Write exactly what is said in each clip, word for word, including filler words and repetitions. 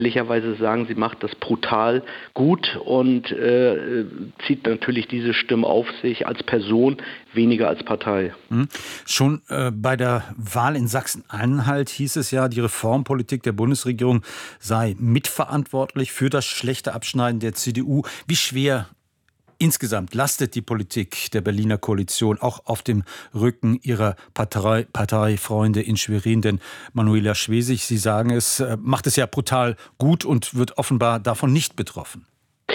ehrlicherweise sagen, sie macht das brutal gut und äh, zieht natürlich diese Stimmen auf sich als Person, weniger als Partei. Hm. Schon äh, bei der Wahl in Sachsen-Anhalt hieß es ja, die Reformpolitik der Bundesregierung sei mitverantwortlich für das schlechte Abschneiden der C D U. Wie schwer insgesamt lastet die Politik der Berliner Koalition auch auf dem Rücken ihrer Partei, Parteifreunde in Schwerin? Denn Manuela Schwesig, Sie sagen es, macht es ja brutal gut und wird offenbar davon nicht betroffen.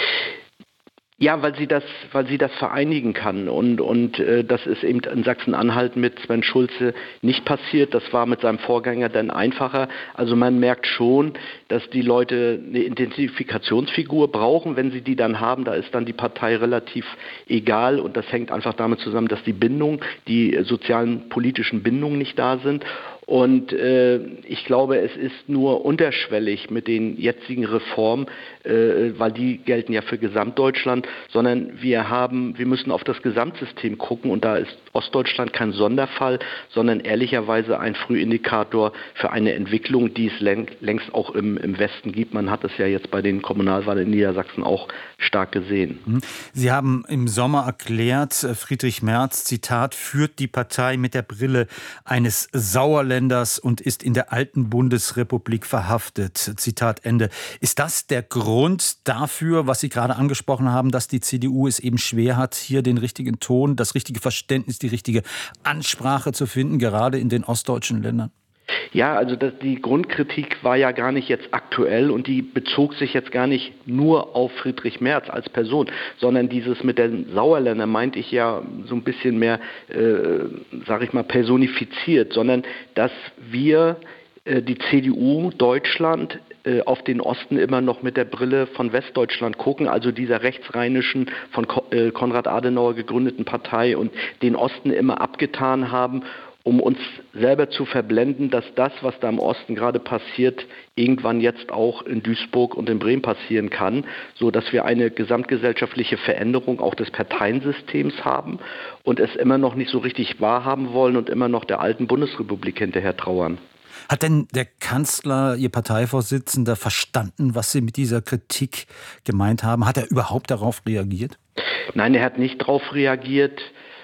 Ja, weil sie das, weil sie das vereinigen kann und und äh, das ist eben in Sachsen-Anhalt mit Sven Schulze nicht passiert. Das war mit seinem Vorgänger dann einfacher. Also man merkt schon, dass die Leute eine Identifikationsfigur brauchen. Wenn sie die dann haben, da ist dann die Partei relativ egal und das hängt einfach damit zusammen, dass die Bindung, die sozialen politischen Bindungen nicht da sind. Und äh, ich glaube, es ist nur unterschwellig mit den jetzigen Reformen, äh, weil die gelten ja für Gesamtdeutschland, sondern wir haben, wir müssen auf das Gesamtsystem gucken und da ist Ostdeutschland kein Sonderfall, sondern ehrlicherweise ein Frühindikator für eine Entwicklung, die es längst auch im, im Westen gibt. Man hat es ja jetzt bei den Kommunalwahlen in Niedersachsen auch stark gesehen. Sie haben im Sommer erklärt, Friedrich Merz, Zitat, führt die Partei mit der Brille eines Sauerländers und ist in der alten Bundesrepublik verhaftet. Zitat Ende. Ist das der Grund dafür, was Sie gerade angesprochen haben, dass die C D U es eben schwer hat, hier den richtigen Ton, das richtige Verständnis, die richtige Ansprache zu finden, gerade in den ostdeutschen Ländern? Ja, also das, die Grundkritik war ja gar nicht jetzt aktuell und die bezog sich jetzt gar nicht nur auf Friedrich Merz als Person, sondern dieses mit den Sauerländern meinte ich ja so ein bisschen mehr, äh, sage ich mal, personifiziert, sondern dass wir, äh, die C D U Deutschland, äh, auf den Osten immer noch mit der Brille von Westdeutschland gucken, also dieser rechtsrheinischen, von Ko- äh, Konrad Adenauer gegründeten Partei und den Osten immer abgetan haben, um uns selber zu verblenden, dass das, was da im Osten gerade passiert, irgendwann jetzt auch in Duisburg und in Bremen passieren kann, so dass wir eine gesamtgesellschaftliche Veränderung auch des Parteiensystems haben und es immer noch nicht so richtig wahrhaben wollen und immer noch der alten Bundesrepublik hinterher trauern. Hat denn der Kanzler, Ihr Parteivorsitzender, verstanden, was Sie mit dieser Kritik gemeint haben? Hat er überhaupt darauf reagiert? Nein, er hat nicht darauf reagiert.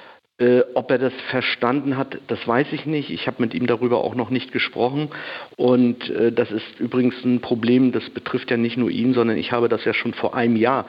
Äh, ob er das verstanden hat, das weiß ich nicht. Ich habe mit ihm darüber auch noch nicht gesprochen. Und äh, das ist übrigens ein Problem, das betrifft ja nicht nur ihn, sondern ich habe das ja schon vor einem Jahr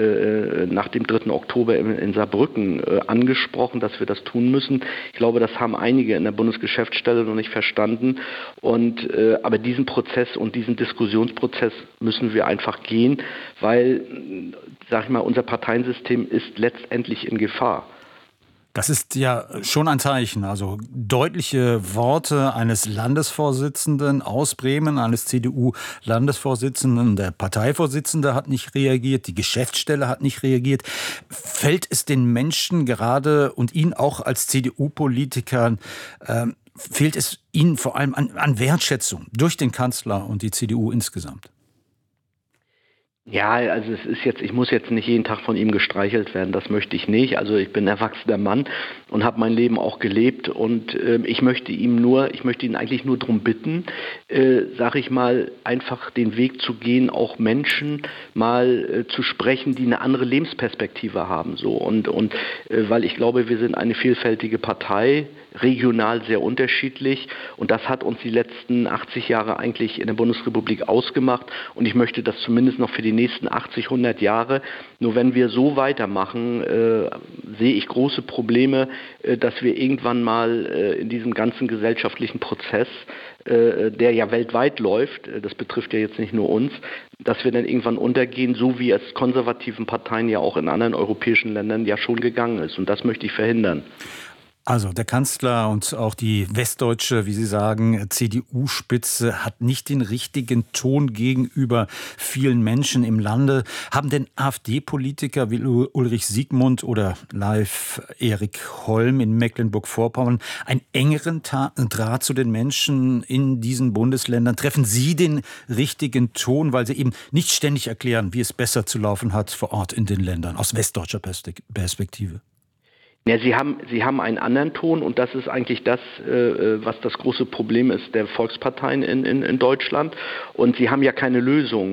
äh, nach dem dritten Oktober in, in Saarbrücken äh, angesprochen, dass wir das tun müssen. Ich glaube, das haben einige in der Bundesgeschäftsstelle noch nicht verstanden. Und, äh, aber diesen Prozess und diesen Diskussionsprozess müssen wir einfach gehen, weil, sag ich mal, unser Parteiensystem ist letztendlich in Gefahr. Das ist ja schon ein Zeichen. Also deutliche Worte eines Landesvorsitzenden aus Bremen, eines C D U-Landesvorsitzenden. Der Parteivorsitzende hat nicht reagiert, die Geschäftsstelle hat nicht reagiert. Fällt es den Menschen gerade und Ihnen auch als C D U-Politikern, äh, fehlt es Ihnen vor allem an, an Wertschätzung durch den Kanzler und die C D U insgesamt? Ja, also es ist jetzt, ich muss jetzt nicht jeden Tag von ihm gestreichelt werden, das möchte ich nicht. Also ich bin ein erwachsener Mann und habe mein Leben auch gelebt und äh, ich möchte ihm nur, ich möchte ihn eigentlich nur darum bitten, äh, sag ich mal, einfach den Weg zu gehen, auch Menschen mal äh, zu sprechen, die eine andere Lebensperspektive haben, so und und äh, weil ich glaube, wir sind eine vielfältige Partei, regional sehr unterschiedlich und das hat uns die letzten achtzig Jahre eigentlich in der Bundesrepublik ausgemacht und ich möchte das zumindest noch für die nächsten achtzig, hundert Jahre. Nur wenn wir so weitermachen, äh, sehe ich große Probleme, äh, dass wir irgendwann mal äh, in diesem ganzen gesellschaftlichen Prozess, äh, der ja weltweit läuft, äh, das betrifft ja jetzt nicht nur uns, dass wir dann irgendwann untergehen, so wie es konservativen Parteien ja auch in anderen europäischen Ländern ja schon gegangen ist. Und das möchte ich verhindern. Also der Kanzler und auch die westdeutsche, wie Sie sagen, C D U-Spitze hat nicht den richtigen Ton gegenüber vielen Menschen im Lande. Haben denn AfD-Politiker wie Ulrich Siegmund oder Leif Erik Holm in Mecklenburg-Vorpommern einen engeren Draht zu den Menschen in diesen Bundesländern? Treffen Sie den richtigen Ton, weil Sie eben nicht ständig erklären, wie es besser zu laufen hat vor Ort in den Ländern, aus westdeutscher Perspektive? Ja, Sie haben, Sie haben einen anderen Ton und das ist eigentlich das, äh, was das große Problem ist der Volksparteien in, in, in Deutschland. Und Sie haben ja keine Lösung.